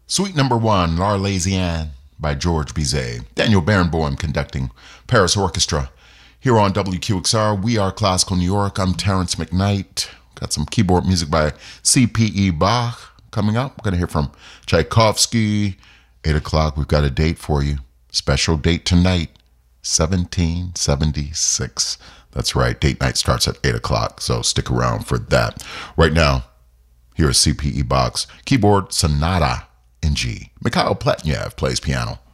Suite number 1, L'Arlésienne by George Bizet. Daniel Barenboim conducting Paris Orchestra. Here on WQXR, we are Classical New York. I'm Terrence McKnight. Got some keyboard music by C.P.E. Bach coming up. We're going to hear from Tchaikovsky. 8 o'clock, we've got a date for you. Special date tonight, 1776. That's right, date night starts at 8 o'clock, so stick around for that. Right now, here is C.P.E. Bach's Keyboard Sonata in G. Mikhail Pletnev plays piano.